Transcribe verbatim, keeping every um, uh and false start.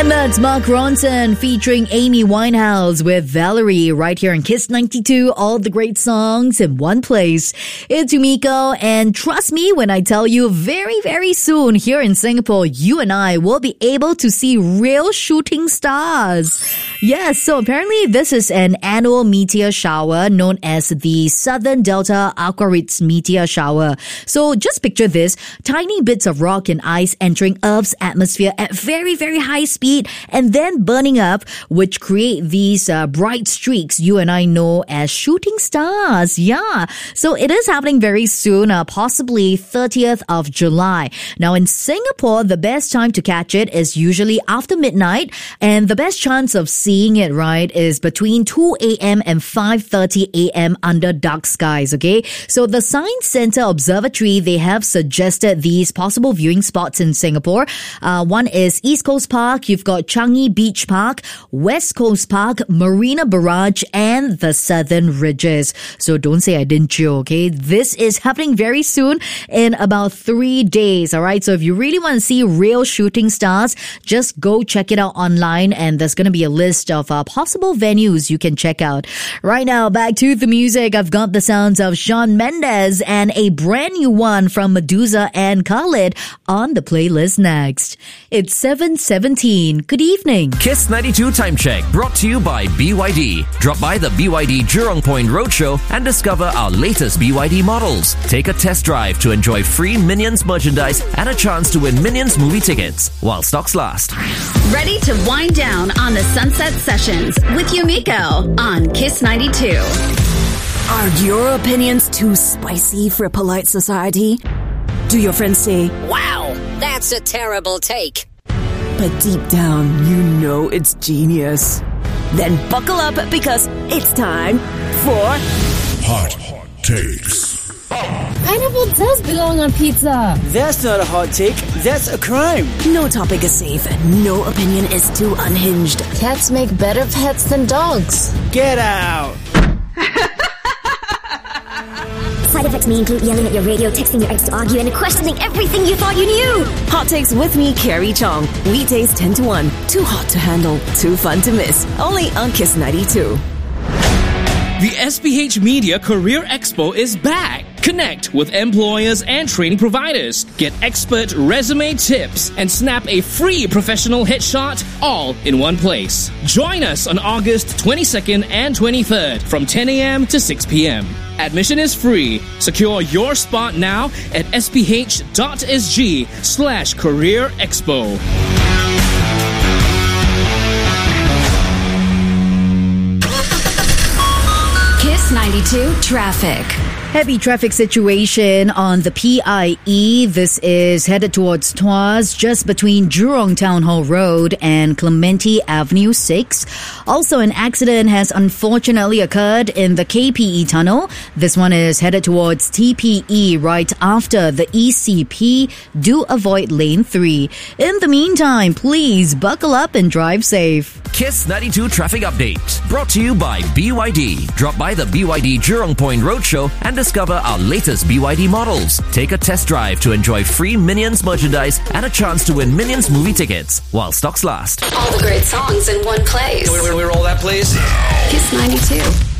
And that's Mark Ronson featuring Amy Winehouse with Valerie right here in Kiss ninety-two. All the great songs in one place. It's Yumiko, and trust me when I tell you, very, very soon here in Singapore, you and I will be able to see real shooting stars. Yes, so apparently this is an annual meteor shower known as the Southern Delta Aquarids Meteor Shower. So just picture this, tiny bits of rock and ice entering Earth's atmosphere at very, very high speed and then burning up, which create these uh, bright streaks you and I know as shooting stars. Yeah, so it is happening very soon, uh, possibly thirtieth of July. Now in Singapore, the best time to catch it is usually after midnight, and the best chance of seeing it, right, is between two a.m. and five thirty a.m. under dark skies, okay? So the Science Centre Observatory, they have suggested these possible viewing spots in Singapore. Uh, one is East Coast Park, you've got Changi Beach Park, West Coast Park, Marina Barrage, and the Southern Ridges. So don't say I didn't chew, okay? This is happening very soon in about three days, all right? So if you really want to see real shooting stars, just go check it out online, and there's going to be a list of uh, possible venues you can check out. Right now, back to the music. I've got the sounds of Shawn Mendes and a brand new one from Medusa and Khalid on the playlist next. It's seven seventeen. Good evening. Kiss ninety-two Time Check brought to you by B Y D. Drop by the B Y D Jurong Point Roadshow and discover our latest B Y D models. Take a test drive to enjoy free Minions merchandise and a chance to win Minions movie tickets while stocks last. Ready to wind down on the Sunset Sessions with Yumiko on Kiss ninety-two. Are your opinions too spicy for polite society? Do your friends say, "Wow, that's a terrible take"? But deep down, you know it's genius. Then buckle up because it's time for Hot Takes. Pineapple does belong on pizza. That's not a hot take. That's a crime. No topic is safe. No opinion is too unhinged. Cats make better pets than dogs. Get out. Side effects may include yelling at your radio, texting your ex to argue, and questioning everything you thought you knew. Hot Takes with me, Carrie Chong. Weekdays ten to one. Too hot to handle. Too fun to miss. Only on Kiss ninety-two. The S P H Media Career Expo is back. Connect with employers and training providers. Get expert resume tips and snap a free professional headshot all in one place. Join us on August twenty-second and twenty-third from ten a.m. to six p.m. Admission is free. Secure your spot now at sph.sg slash career expo. Kiss ninety-two Traffic. Heavy traffic situation on the P I E. This is headed towards Tuas, just between Jurong Town Hall Road and Clementi Avenue six. Also, an accident has unfortunately occurred in the K P E tunnel. This one is headed towards T P E right after the E C P. Do avoid lane three. In the meantime, please buckle up and drive safe. Kiss ninety-two Traffic Update brought to you by B Y D. Drop by the B Y D Jurong Point Roadshow and discover our latest B Y D models. Take a test drive to enjoy free Minions merchandise and a chance to win Minions movie tickets while stocks last. All the great songs in one place. Can we, we roll that, please? Kiss ninety-two.